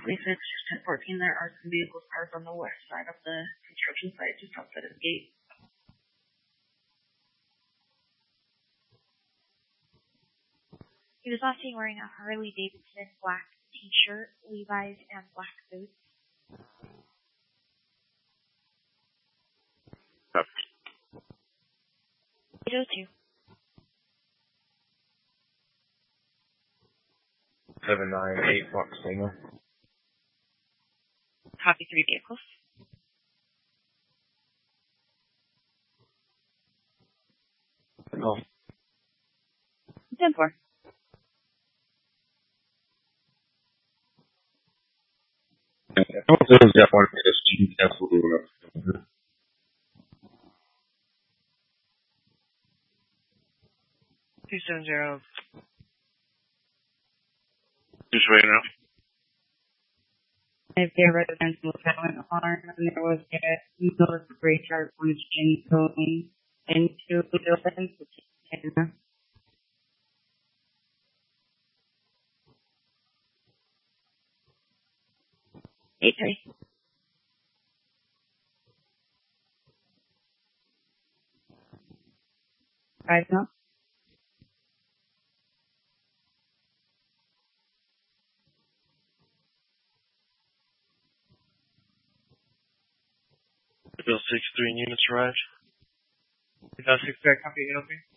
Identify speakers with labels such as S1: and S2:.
S1: 26, just 1014, there are some vehicles parked on the west side of the construction site, just outside of the gate.
S2: He was last seen wearing a Harley Davidson black t-shirt, Levi's, and black boots.
S3: Copy.
S2: 802.
S4: 798 Fox Singer.
S2: Copy 3 vehicles.
S4: Oh.
S2: 10-4.
S4: How much is that one? Just cancel it.
S5: 270.
S3: Just right now.
S6: If there was residential settlement alarm, and there was a military charge machine going into the building, and
S2: 8-3.
S6: right now.
S3: Bill 6-3 units arrived.
S5: Bill 6-3, copy 803.